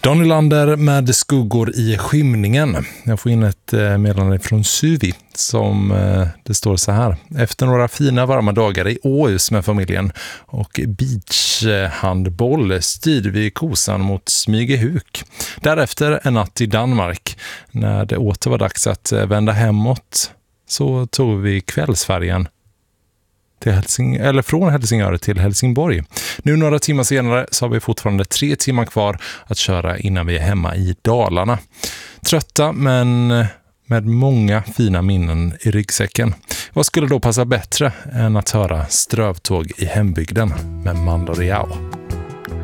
Dan Nylander med skuggor i skymningen. Jag får in ett meddelande från Suvi som det står så här. Efter några fina varma dagar i Åhus med familjen och beachhandboll styrde vi kosan mot Smygehuk. Därefter en natt i Danmark. När det åter var dags att vända hemåt så tog vi kvällsfärjan till från Helsingör till Helsingborg. Nu några timmar senare så har vi fortfarande 3 timmar kvar att köra innan vi är hemma i Dalarna. Trötta men med många fina minnen i ryggsäcken. Vad skulle då passa bättre än att höra Strövtåg i hembygden med Mando Diao?